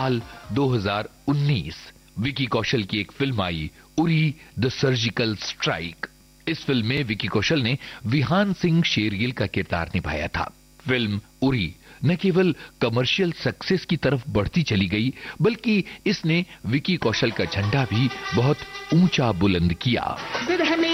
साल 2019 विकी कौशल की एक film I, Uri the surgical strike. इस फिल्म में विकी कौशल ने विहान सिंह शेरगिल का किरदार निभाया था। फिल्म उरी न केवल कमर्शियल सक्सेस की तरफ बढ़ती चली गई, बल्कि इसने विकी कौशल का झंडा भी बहुत ऊंचा बुलंद किया।